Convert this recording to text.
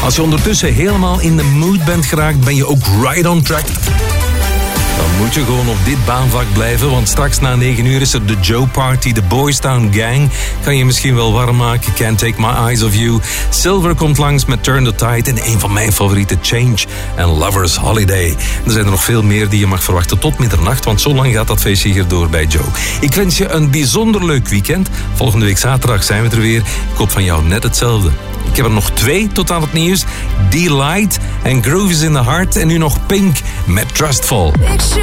Als je ondertussen helemaal in de mood bent geraakt, ben je ook right on track. Dan moet je gewoon op dit baanvak blijven, want straks na 9 uur is er de Joe Party, de Boys Town Gang. Kan je misschien wel warm maken, Can't Take My Eyes Off You. Silver komt langs met Turn the Tide en een van mijn favoriete Change en Lovers Holiday. Er zijn er nog veel meer die je mag verwachten tot middernacht, want zo lang gaat dat feestje hier door bij Joe. Ik wens je een bijzonder leuk weekend. Volgende week zaterdag zijn we er weer. Ik hoop van jou net hetzelfde. Ik heb er nog 2 tot aan het nieuws. Delight en Grooves in the Heart en nu nog Pink met Trustful.